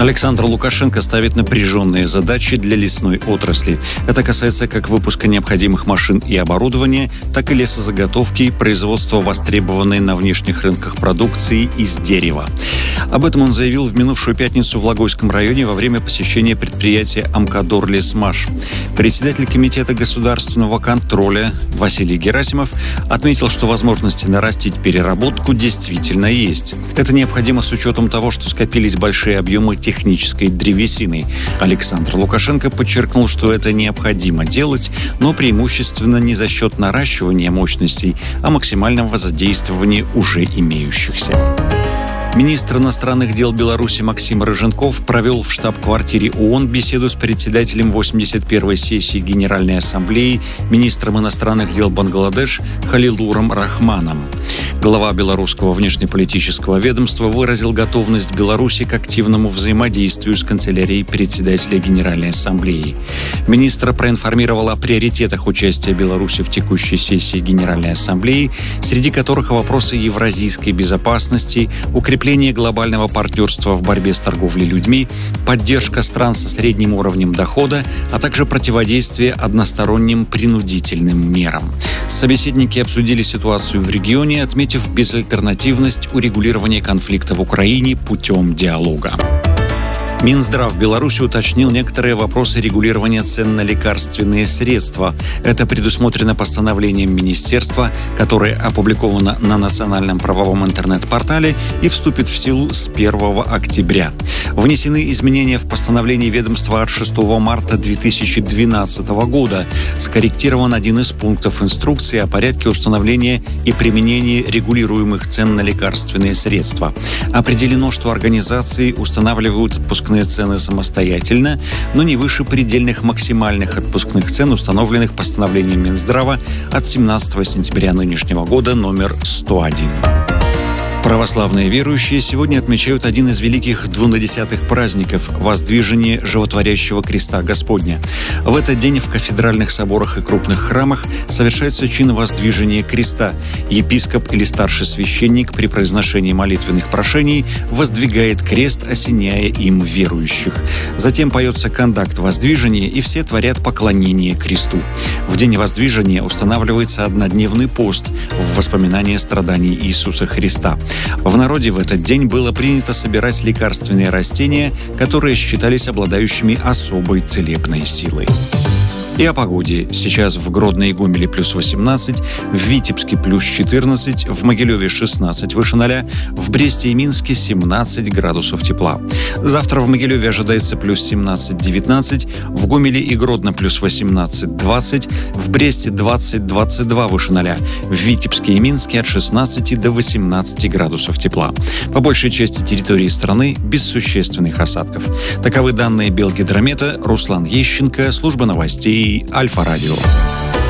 Александр Лукашенко ставит напряженные задачи для лесной отрасли. Это касается как выпуска необходимых машин и оборудования, так и лесозаготовки и производства востребованной на внешних рынках продукции из дерева. Об этом он заявил в минувшую пятницу в Логойском районе во время посещения предприятия «Амкадор Лесмаш». Председатель Комитета государственного контроля Василий Герасимов отметил, что возможности нарастить переработку действительно есть. Это необходимо с учетом того, что скопились большие объемы технической древесины. Александр Лукашенко подчеркнул, что это необходимо делать, но преимущественно не за счет наращивания мощностей, а максимального задействования уже имеющихся. Министр иностранных дел Беларуси Максим Рыженков провел в штаб-квартире ООН беседу с председателем 81-й сессии Генеральной Ассамблеи, министром иностранных дел Бангладеш Халилуром Рахманом. Глава белорусского внешнеполитического ведомства выразил готовность Беларуси к активному взаимодействию с канцелярией председателя Генеральной Ассамблеи. Министр проинформировал о приоритетах участия Беларуси в текущей сессии Генеральной Ассамблеи, среди которых вопросы евразийской безопасности, укрепление глобального партнерства в борьбе с торговлей людьми, поддержка стран со средним уровнем дохода, а также противодействие односторонним принудительным мерам. Собеседники обсудили ситуацию в регионе, отметив безальтернативность урегулирования конфликта в Украине путем диалога. Минздрав Беларуси уточнил некоторые вопросы регулирования цен на лекарственные средства. Это предусмотрено постановлением министерства, которое опубликовано на национальном правовом интернет-портале и вступит в силу с 1 октября. Внесены изменения в постановление ведомства от 6 марта 2012 года. Скорректирован один из пунктов инструкции о порядке установления и применения регулируемых цен на лекарственные средства. Определено, что организации устанавливают отпускные цены самостоятельно, но не выше предельных максимальных отпускных цен, установленных постановлением Минздрава от 17 сентября нынешнего года номер 101. Православные верующие сегодня отмечают один из великих двунадесятых праздников – воздвижение животворящего креста Господня. В этот день в кафедральных соборах и крупных храмах совершается чин воздвижения креста. Епископ или старший священник при произношении молитвенных прошений воздвигает крест, осеняя им верующих. Затем поется кондакт воздвижения, и все творят поклонение кресту. В день воздвижения устанавливается однодневный пост в воспоминание страданий Иисуса Христа. В народе в этот день было принято собирать лекарственные растения, которые считались обладающими особой целебной силой. И о погоде. Сейчас в Гродно и Гомеле плюс 18, в Витебске плюс 14, в Могилеве 16 выше 0, в Бресте и Минске 17 градусов тепла. Завтра в Могилеве ожидается плюс 17-19, в Гомеле и Гродно плюс 18-20, в Бресте 20-22 выше 0, в Витебске и Минске от 16 до 18 градусов тепла. По большей части территории страны без существенных осадков. Таковы данные Белгидромета. Руслан Ещенко, служба новостей Альфа-радио.